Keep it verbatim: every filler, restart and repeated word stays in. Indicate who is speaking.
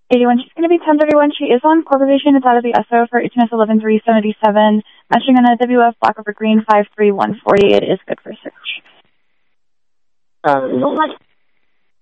Speaker 1: eighty-one, she's going to be ten thirty-one. She is on corporation. It's out of the S O for H M S eleven three seventy-seven. Matching on a W F Black over Green five three one forty. It is good for search.
Speaker 2: Uh,